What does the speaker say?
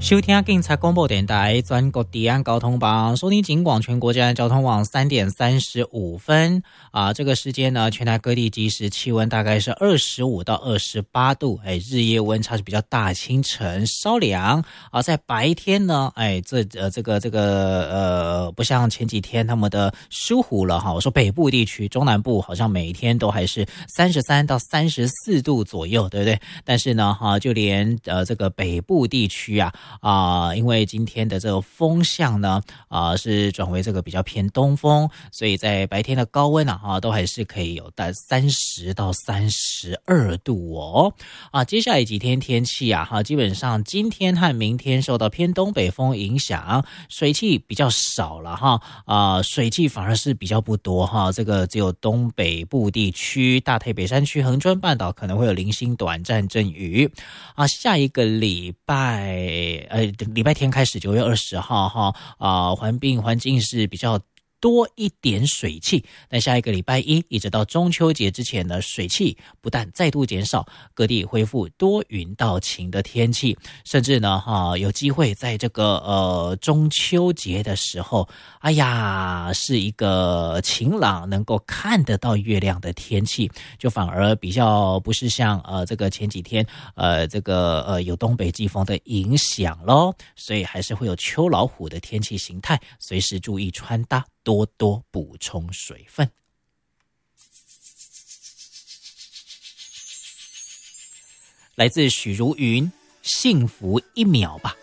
收听警察广播电台全国治安交通网，收听警广全国治安交通网3点35分啊，这个时间呢，全台各地即时气温大概是25到28度，日夜温差是比较大，清晨稍凉啊，在白天呢，不像前几天那么的舒服了哈。我说北部地区、中南部好像每天都还是33到34度左右，对不对？但是呢，就连这个北部地区因为今天的这个风向呢是转为这个比较偏东风，所以在白天的高温都还是可以有到30到32度哦。接下来几天天气基本上今天和明天受到偏东北风影响，水汽比较少了水汽反而是比较不多这个只有东北部地区、大台北山区、恒春半岛可能会有零星短暂阵雨下一个礼拜天开始9月20号环境是比较多一点水汽，但下一个礼拜一一直到中秋节之前呢，水汽不但再度减少，各地恢复多云到晴的天气，甚至呢有机会在这个中秋节的时候，是一个晴朗能够看得到月亮的天气，就反而比较不是像这个前几天有东北季风的影响咯，所以还是会有秋老虎的天气形态，随时注意穿搭，多多补充水分。来自许茹芸，幸福1秒吧。